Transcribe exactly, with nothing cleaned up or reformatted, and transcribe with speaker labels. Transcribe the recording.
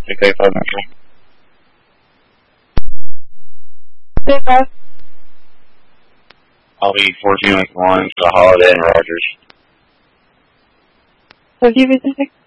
Speaker 1: six eight five Metro.
Speaker 2: six five.
Speaker 1: I'll be fourteen with one for the holiday in Rogers.
Speaker 2: So, G V six.